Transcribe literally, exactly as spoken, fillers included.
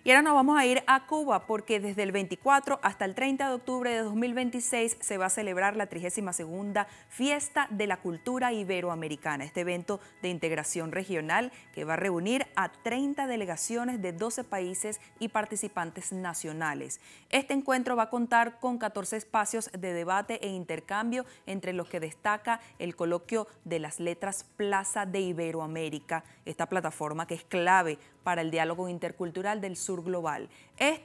Y ahora nos vamos a ir a Cuba porque desde el veinticuatro hasta el treinta de octubre de dos mil veintiséis se va a celebrar la trigésima segunda Fiesta de la Cultura Iberoamericana, este evento de integración regional que va a reunir a treinta delegaciones de doce países y participantes nacionales. Este encuentro va a contar con catorce espacios de debate e intercambio, entre los que destaca el coloquio de las letras Plaza de Iberoamérica, esta plataforma que es clave para el diálogo intercultural del sur global. Este